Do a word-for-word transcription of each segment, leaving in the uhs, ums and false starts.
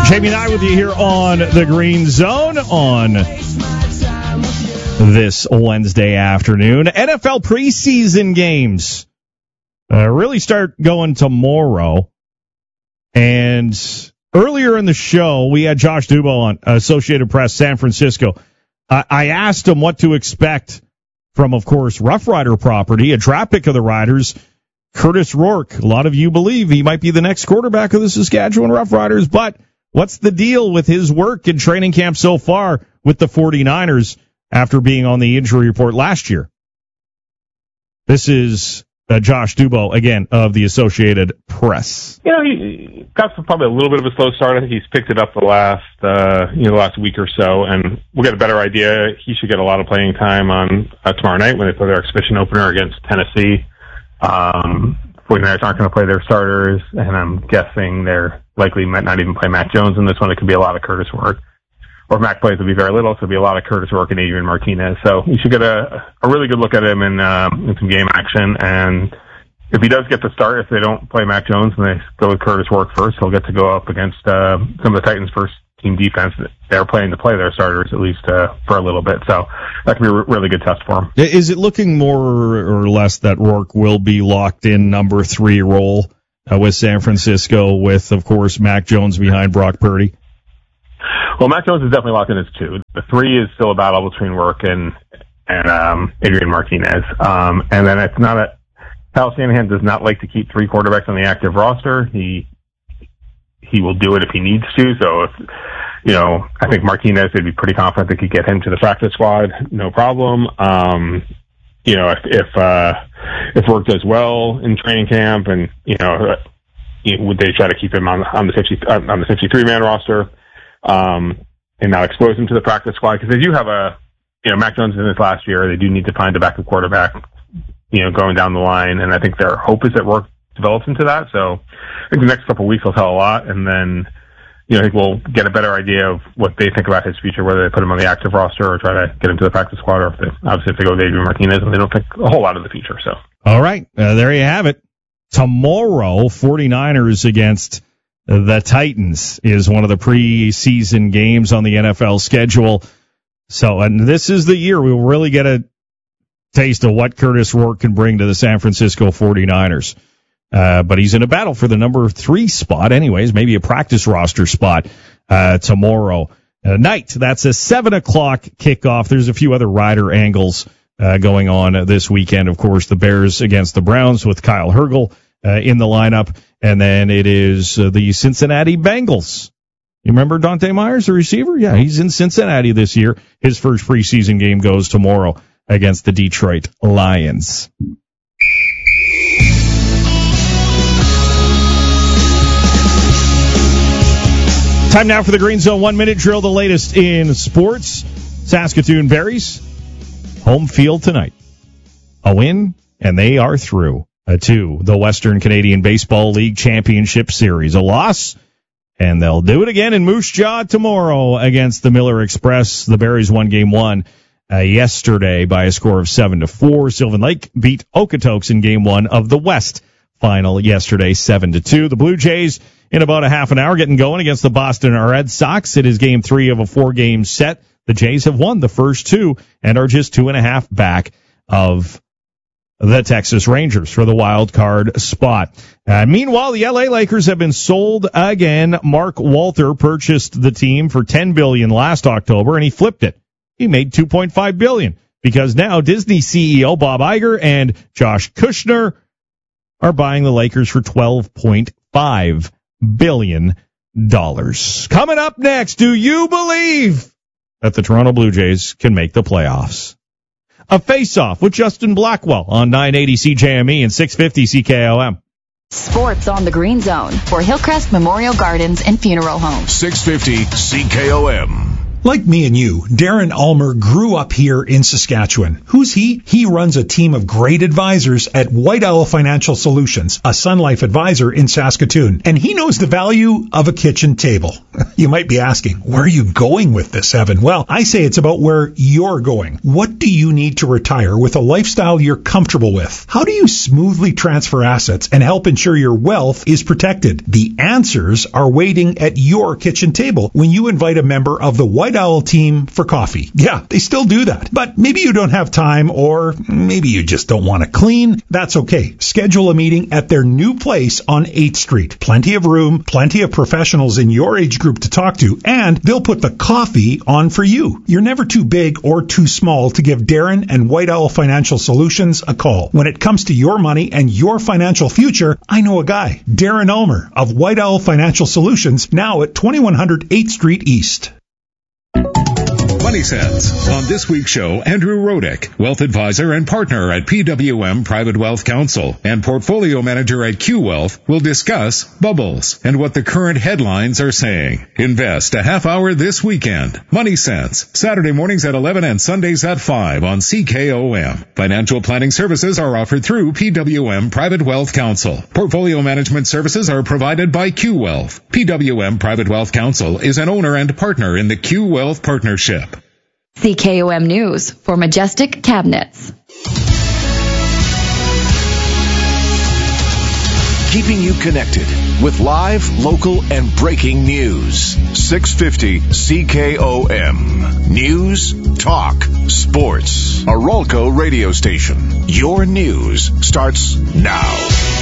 Jamie and I with you here on the Green Zone on this Wednesday afternoon. N F L preseason games uh, really start going tomorrow. And earlier in the show, we had Josh Dubow on Associated Press, San Francisco. Uh, I asked him what to expect from, of course, Rough Rider property, a draft pick of the Riders, Curtis Rourke. A lot of you believe he might be the next quarterback of the Saskatchewan Rough Riders, but what's the deal with his work in training camp so far with the 49ers after being on the injury report last year? This is uh, Josh Dubow, again, of the Associated Press. You know, he got probably a little bit of a slow start. I think he's picked it up the last, uh, you know, the last week or so, and we'll get a better idea. He should get a lot of playing time on uh, tomorrow night when they play their exhibition opener against Tennessee. Um, 49ers aren't going to play their starters, and I'm guessing they're likely might not even play Mac Jones in this one. It could be a lot of Curtis Rourke. Or if Mac plays, it'll be very little, so it'll be a lot of Curtis Rourke and Adrian Martinez. So you should get a, a really good look at him in, um, in some game action. And if he does get the start, if they don't play Mac Jones and they go with Curtis Rourke first, he'll get to go up against uh, some of the Titans' first team defense. They're planning to play their starters at least uh, for a little bit. So that could be a re- really good test for him. Is it looking more or less that Rourke will be locked in number three role uh, with San Francisco with, of course, Mac Jones behind Brock Purdy? Well, Mac Jones is definitely locked in as two. The three is still a battle between Rourke and, and um, Adrian Martinez. Um, and then it's not a Kyle Shanahan does not like to keep three quarterbacks on the active roster. He he will do it if he needs to. So if, you know, I think Martinez, they'd be pretty confident they could get him to the practice squad, no problem. Um, you know, if, if, uh, if Rourke does well in training camp and, you know, would they try to keep him on, on the fifty, on the fifty-three man roster, um, and not expose him to the practice squad? Cause they do have a, you know, Mac Jones in this last year, they do need to find a backup quarterback, you know, going down the line. And I think their hope is that Rourke develops into that. So I think the next couple of weeks will tell a lot. And then, you know, I think we'll get a better idea of what they think about his future, whether they put him on the active roster or try to get him to the practice squad, or if they, obviously if they go with Adrian Martinez, and they don't think a whole lot of the future. So, all right. Uh, there you have it. Tomorrow, 49ers against the Titans is one of the preseason games on the N F L schedule. So, and this is the year we'll really get a taste of what Curtis Rourke can bring to the San Francisco 49ers. Uh, but he's in a battle for the number three spot anyways, maybe a practice roster spot, uh, tomorrow uh, night. That's a seven o'clock kickoff. There's a few other Rider angles, uh, going on this weekend. Of course, the Bears against the Browns with Kyle Hergel, uh, in the lineup. And then it is uh, the Cincinnati Bengals. You remember Dante Myers, the receiver? Yeah, he's in Cincinnati this year. His first preseason game goes tomorrow against the Detroit Lions. Time now for the Green Zone one-minute drill, the latest in sports. Saskatoon Berries, home field tonight. A win, and they are through uh, to the Western Canadian Baseball League Championship Series. A loss, and they'll do it again in Moose Jaw tomorrow against the Miller Express. The Berries won game one uh, yesterday by a score of seven to four. Sylvan Lake beat Okotoks in game one of the West final yesterday, seven to two. The Blue Jays in about a half an hour getting going against the Boston Red Sox. It is game three of a four-game set. The Jays have won the first two and are just two and a half back of the Texas Rangers for the wild card spot. Uh, meanwhile, the L A Lakers have been sold again. Mark Walter purchased the team for ten billion dollars last October, and he flipped it. He made two point five billion dollars because now Disney C E O Bob Iger and Josh Kushner are buying the Lakers for twelve point five billion dollars. Coming up next, do you believe that the Toronto Blue Jays can make the playoffs? A face-off with Justin Blackwell on nine eighty C J M E and six fifty C K O M. Sports on the Green Zone for Hillcrest Memorial Gardens and Funeral Home. six fifty C K O M. Like me and you, Darren Ulmer grew up here in Saskatchewan. Who's he? He runs a team of great advisors at White Owl Financial Solutions, a Sun Life advisor in Saskatoon. And he knows the value of a kitchen table. You might be asking, where are you going with this, Evan? Well, I say it's about where you're going. What do you need to retire with a lifestyle you're comfortable with? How do you smoothly transfer assets and help ensure your wealth is protected? The answers are waiting at your kitchen table when you invite a member of the White Owl team for coffee. Yeah, they still do that. But maybe you don't have time, or maybe you just don't want to clean. That's okay. Schedule a meeting at their new place on eighth street. Plenty of room, plenty of professionals in your age group to talk to, and they'll put the coffee on for you. You're never too big or too small to give Darren and White Owl Financial Solutions a call. When it comes to your money and your financial future, I know a guy, Darren Ulmer of White Owl Financial Solutions, now at twenty-one hundred eighth street East. Money Sense. On this week's show, Andrew Rodick, wealth advisor and partner at P W M Private Wealth Counsel and portfolio manager at Q Wealth, will discuss bubbles and what the current headlines are saying. Invest a half hour this weekend. Money Sense, Saturday mornings at eleven and Sundays at five on C K O M. Financial planning services are offered through P W M Private Wealth Counsel. Portfolio management services are provided by Q Wealth. P W M Private Wealth Counsel is an owner and partner in the Q Wealth Partnership. C K O M News for Majestic Cabinets. Keeping you connected with live, local, and breaking news. six fifty C K O M. News, talk, sports. A Rolco radio station. Your news starts now.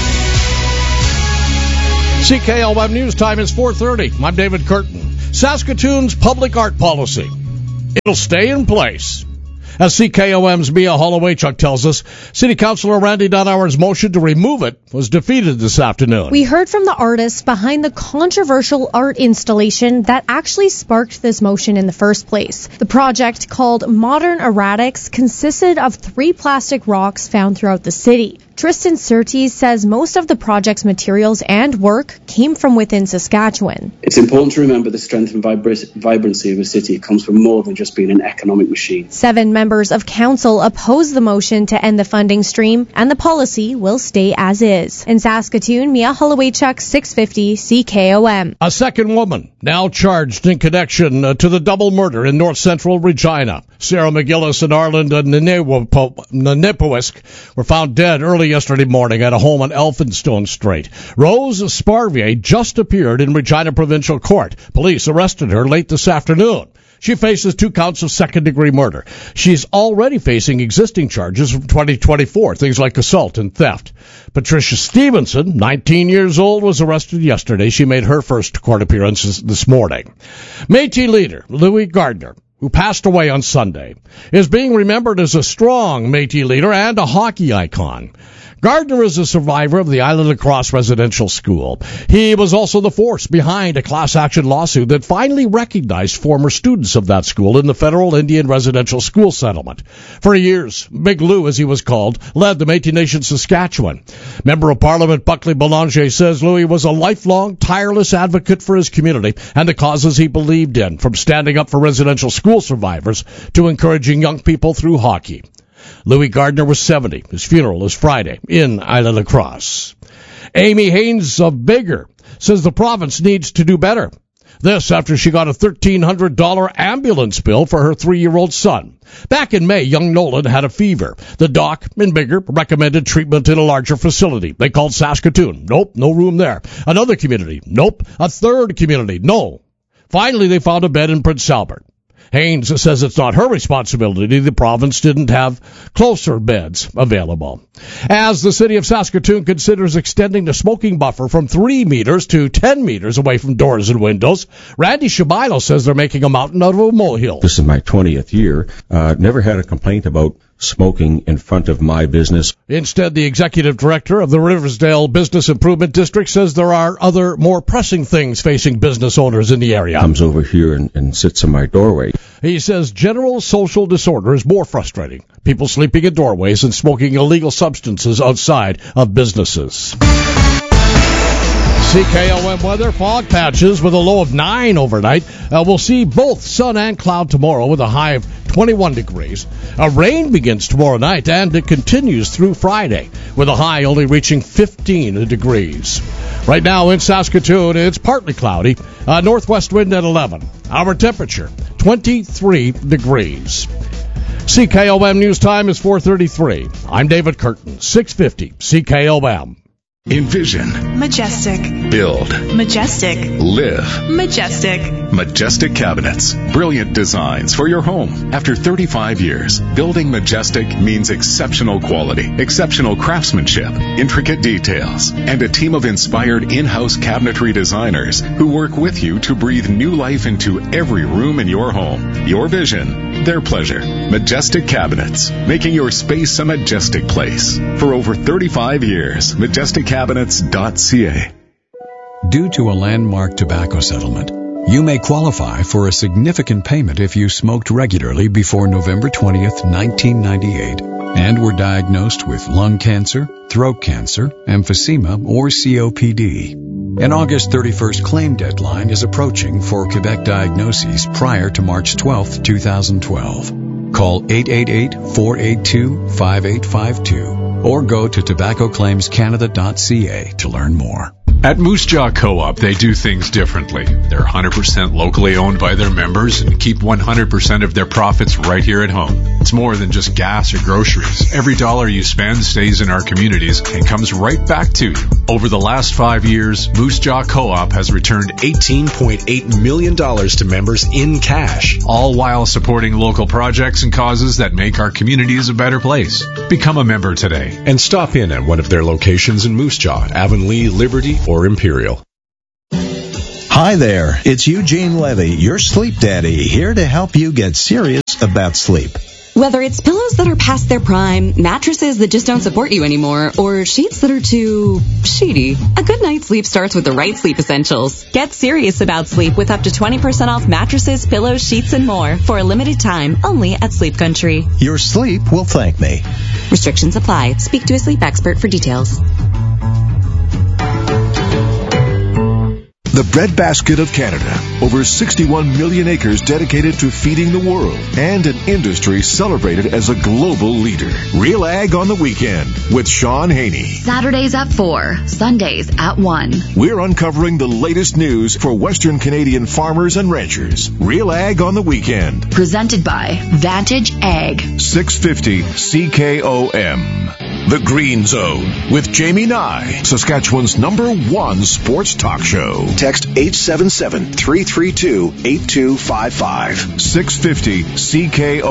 C K O M News time is four thirty. I'm David Curtin. Saskatoon's public art policy. It'll stay in place. As C K O M's Mia Holowaychuk tells us, City Councilor Randy Dunauer's motion to remove it was defeated this afternoon. We heard from the artist behind the controversial art installation that actually sparked this motion in the first place. The project, called Modern Erratics, consisted of three plastic rocks found throughout the city. Tristan Surtees says most of the project's materials and work came from within Saskatchewan. It's important to remember the strength and vibra- vibrancy of a city comes from more than just being an economic machine. Seven members of council oppose the motion to end the funding stream, and the policy will stay as is. In Saskatoon, Mia Holowaychuk, six fifty C K O M. A second woman now charged in connection uh, to the double murder in north central Regina. Sarah McGillis and Arland Nenepowisk were found dead early yesterday morning at a home on Elphinstone Street. Rose Sparvier just appeared in Regina Provincial Court. Police arrested her late this afternoon. She faces two counts of second-degree murder. She's already facing existing charges from twenty twenty-four, things like assault and theft. Patricia Stevenson, nineteen years old, was arrested yesterday. She made her first court appearance this morning. Métis leader Louis Gardner, who passed away on Sunday, is being remembered as a strong Métis leader and a hockey icon. Gardner is a survivor of the Island Lacrosse Residential School. He was also the force behind a class-action lawsuit that finally recognized former students of that school in the federal Indian residential school settlement. For years, Big Lou, as he was called, led the Métis Nation Saskatchewan. Member of Parliament Buckley Belanger says Louis was a lifelong, tireless advocate for his community and the causes he believed in, from standing up for residential school survivors to encouraging young people through hockey. Louis Gardner was seventy. His funeral is Friday in Isla Lacrosse. Amy Haynes of Bigger says the province needs to do better. This after she got a thirteen hundred dollars ambulance bill for her three-year-old son. Back in May, young Nolan had a fever. The doc in Bigger recommended treatment in a larger facility. They called Saskatoon. Nope, no room there. Another community. Nope. A third community. No. Finally, they found a bed in Prince Albert. Haynes says it's not her responsibility. The province didn't have closer beds available. As the city of Saskatoon considers extending the smoking buffer from three meters to ten meters away from doors and windows, Randy Shabilo says they're making a mountain out of a molehill. This is my twentieth year. Uh, never had a complaint about smoking in front of my business. Instead, the executive director of the Riversdale Business Improvement District says there are other more pressing things facing business owners in the area. Comes over here and, and sits in my doorway. He says general social disorder is more frustrating. People sleeping in doorways and smoking illegal substances outside of businesses. C K O M weather, fog patches with a low of nine overnight. Uh, we'll see both sun and cloud tomorrow with a high of twenty-one degrees. A rain begins tomorrow night, and it continues through Friday, with a high only reaching fifteen degrees. Right now in Saskatoon, it's partly cloudy. Uh, northwest wind at eleven. Our temperature, twenty-three degrees. C K O M News Time is four thirty-three. I'm David Curtin, six fifty C K O M. Envision. Majestic. Build. Majestic. Live. Majestic. Majestic Cabinets. Brilliant designs for your home. After thirty-five years, building Majestic means exceptional quality, exceptional craftsmanship, intricate details, and a team of inspired in-house cabinetry designers who work with you to breathe new life into every room in your home. Your vision, their pleasure. Majestic Cabinets, making your space a majestic place. For over thirty-five years, majestic cabinets dot c a. Due to a landmark tobacco settlement, you may qualify for a significant payment if you smoked regularly before November twentieth, nineteen ninety-eight, and were diagnosed with lung cancer, throat cancer, emphysema, or C O P D. An August thirty-first claim deadline is approaching for Quebec diagnoses prior to March twelfth, twenty twelve. Call eight eight eight, four eight two, five eight five two or go to tobacco claims canada dot c a to learn more. At Moose Jaw Co-op, they do things differently. They're one hundred percent locally owned by their members and keep one hundred percent of their profits right here at home. It's more than just gas or groceries. Every dollar you spend stays in our communities and comes right back to you. Over the last five years, Moose Jaw Co-op has returned eighteen point eight million dollars to members in cash, all while supporting local projects and causes that make our communities a better place. Become a member today and stop in at one of their locations in Moose Jaw, Avonlea, Liberty, or Imperial. Hi there, it's Eugene Levy, your sleep daddy, here to help you get serious about sleep. Whether it's pillows that are past their prime, mattresses that just don't support you anymore, or sheets that are too sheety, a good night's sleep starts with the right sleep essentials. Get serious about sleep with up to twenty percent off mattresses, pillows, sheets, and more for a limited time only at Sleep Country. Your sleep will thank me. Restrictions apply. Speak to a sleep expert for details. The breadbasket of Canada. Over sixty-one million acres dedicated to feeding the world, and an industry celebrated as a global leader. Real Ag on the Weekend with Sean Haney. Saturdays at four, Sundays at one. We're uncovering the latest news for Western Canadian farmers and ranchers. Real Ag on the Weekend. Presented by Vantage Ag. six fifty C K O M. The Green Zone with Jamie Nye, Saskatchewan's number one sports talk show. Text eight seven seven, three three two, eight two five five. six fifty C K O M.